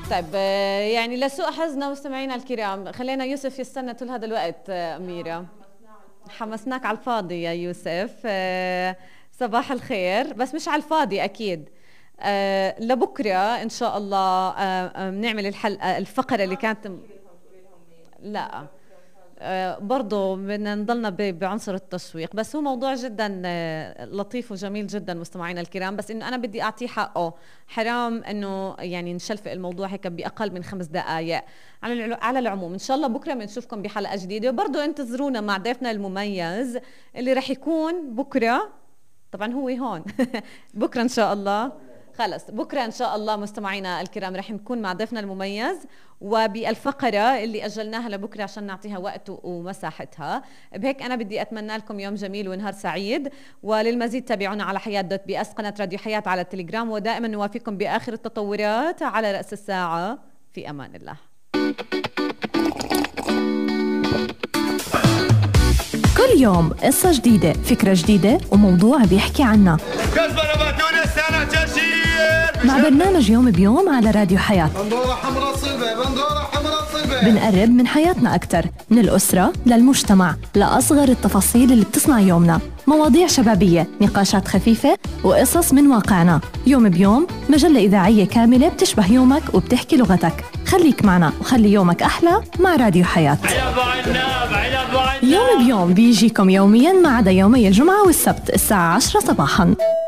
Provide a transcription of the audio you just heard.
طيب يعني لسوء حظنا مستمعينا الكرام خلينا يوسف يستنى طول هذا الوقت. أميرة حمسناك على الفاضي يا يوسف. صباح الخير، بس مش على الفاضي أكيد. لبكرة إن شاء الله بنعمل الحلقة الفقرة اللي كانت لا برضو بدنا نضلنا بعنصر التشويق، بس هو موضوع جدا لطيف وجميل جدا مستمعينا الكرام، بس انه انا بدي اعطيه حقه. حرام انه يعني نشلفق الموضوع هيك باقل من 5 دقائق. على العموم ان شاء الله بكره بنشوفكم بحلقه جديده، وبرضو انتظرونا مع ضيفنا المميز اللي رح يكون بكره. طبعا هو هون بكره ان شاء الله. خلص بكرة إن شاء الله مستمعينا الكرام رح نكون مع ضيفنا المميز، وبالفقرة اللي أجلناها لبكرة عشان نعطيها وقت ومساحتها. بهيك أنا بدي أتمنى لكم يوم جميل ونهار سعيد، وللمزيد تابعونا على حياة.بي اس قناة راديو حياة على التليجرام، ودائما نوافيكم بآخر التطورات على رأس الساعة. في أمان الله. كل يوم قصة جديدة، فكرة جديدة، وموضوع بيحكي عنها مع برنامج يوم بيوم على راديو حياة. بندورة حمراء صلبة، بندورة حمراء صلبة. بنقرب من حياتنا أكتر، من الأسرة للمجتمع، لأصغر التفاصيل اللي بتصنع يومنا. مواضيع شبابية، نقاشات خفيفة، وقصص من واقعنا. يوم بيوم مجلة إذاعية كاملة بتشبه يومك وبتحكي لغتك. خليك معنا وخلي يومك أحلى مع راديو حياة. يوم بيوم بيجيكم يوميا ما عدا يومي الجمعة والسبت الساعة 10 صباحا.